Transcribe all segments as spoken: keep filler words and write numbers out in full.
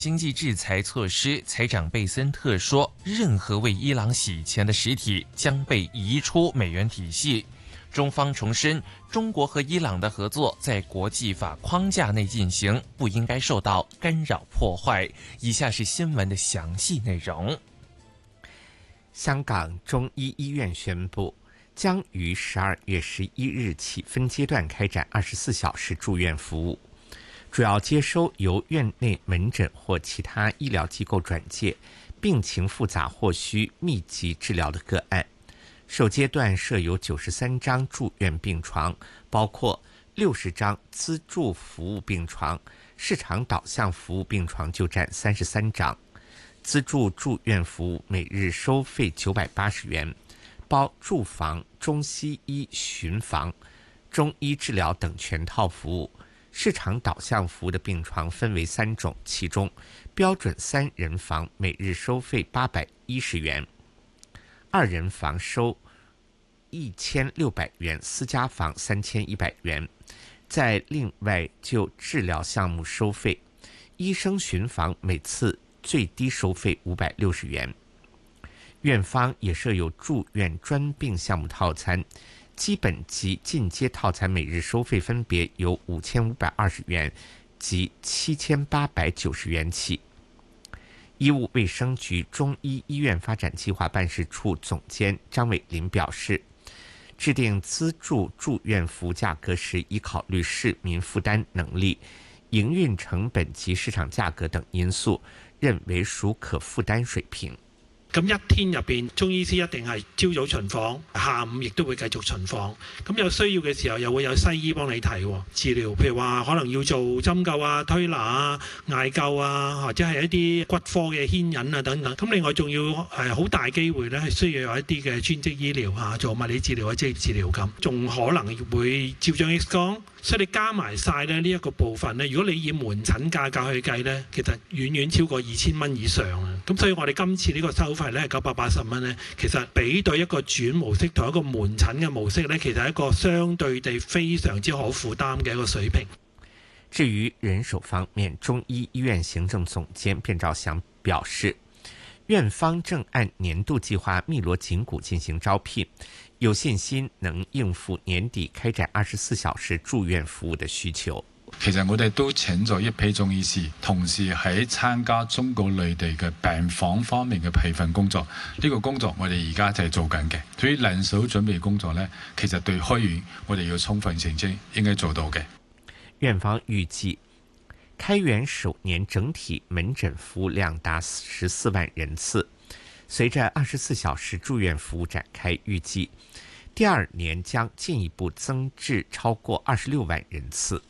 经济制裁措施，财长贝森特说，任何为伊朗洗钱的实体将被移出美元体系。中方重申，中国和伊朗的合作在国际法框架内进行，不应该受到干扰破坏。以下是新闻的详细内容。 香港中医医院宣布，将于十二月十一日起分阶段开展二十四小时住院服务，主要接收由院内门诊或其他医疗机构转介、病情复杂或需密集治疗的个案。首阶段设有九十三张住院病床，包括六十张资助服务病床，市场导向服务病床就占三十三张。资助住院服务每日收费九百八十元，包住房、中西医巡房、中医治疗等全套服务。市场导向服务的病床分为三种，其中标准三人房每日收费八百一十元，二人房收一千六百元，私家房三千一百元，再另外就治疗项目收费。医生巡房每次最低收费五百六十元。院方也设有住院专病项目套餐，基本及进阶套餐每日收费分别由五千五百二十元及七千八百九十元起。医务卫生局中医医院发展计划办事处总监张伟林表示，制定资助住院服务价格时，已考虑市民负担能力、营运成本及市場價格等因素，認為屬可負擔水平。 咁一天入邊，中醫師一定係朝早巡房，下午亦都會繼續巡房。咁有需要嘅時候，又會有西醫幫你睇治療，譬如話可能要做針灸啊、推拿啊、艾灸啊，或者係一啲骨科嘅牽引啊等等。咁另外仲要係好大機會咧，係需要有一啲嘅專職醫療啊，做物理治療或者職業治療咁，仲可能會照張 X 光。所以你加埋晒咧呢一個部分咧，如果你以門診價格去計咧，其實遠遠超過二千蚊以上啊！咁所以我哋今次呢個收費咧係九百八十蚊咧，其實比對一個轉模式同一個門診嘅模式咧，其實係一個相對地非常之可負擔嘅一個水平。 至於人手方面，中醫醫院行政總監卞兆祥表示，院方正按年度計劃密鑼緊鼓進行招聘，有信心能應付年底開展二十四小時住院服務的需求。 其實我哋都請咗一批中醫師，同時喺參加中國內地嘅病房方面嘅培訓工作。呢個工作我哋而家就係做緊嘅。對於人手準備工作呢，其實對開院我哋要充分承認應該做到嘅。 院方預計開園首年整體門診服務量達十四萬人次，隨着二十四小時住院服務展開，預計第二年將進一步增至超過二十六萬人次。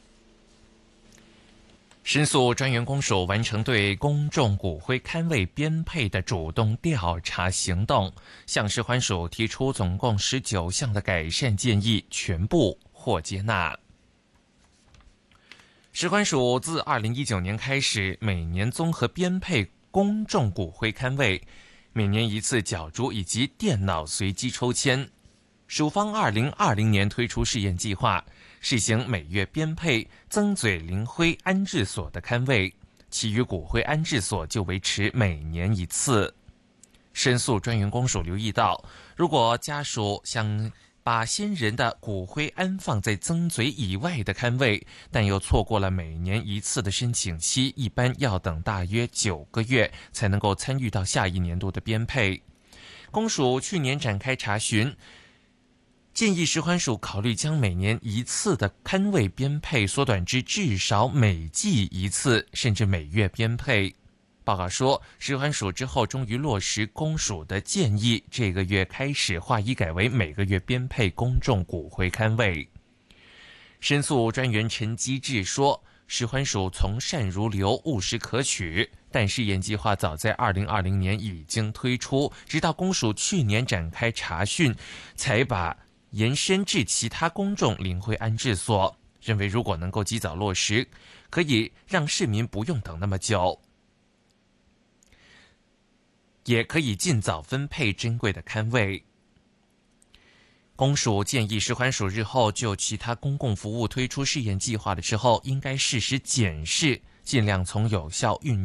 申訴專員公署完成對公眾骨灰龕位編配的主動調查行動，向食環署提出總共十九項的改善建議，全部獲接納。食環署自二零一九年開始，每年綜合編配公眾骨灰龕位，每年一次角逐以及電腦隨機抽籤。署方二零二零年推出試驗計劃，試行每月編配曾嘴靈灰安置所的龕位，其餘骨灰安置所就維持每年一次。申訴專員公署留意到，如果家屬想把先人的骨灰安放在曾嘴以外的龕位，但又錯過了每年一次的申請期，一般要等大約九個月才能夠參與到下一年度的編配。公署去年展開查詢，建議食環署考慮將每年一次的龕位編配縮短至至少每季一次，甚至每月編配。報告說，食環署之後終於落實公署的建議，這個月開始劃一改為每個月編配公眾骨灰龕位。申訴專員陳基智說，食環署從善如流，務實可取，但試驗計劃早在二零二零年已經推出，直到公署去年展開查詢，才把延伸至其他公眾靈灰安置所。認為如果能夠及早落實，可以讓市民不用等那麼久，也可以盡早分配珍貴的龕位。公署建議食環署日後就其他公共服務推出試驗計劃的時候，應該適時檢視尽量從有效運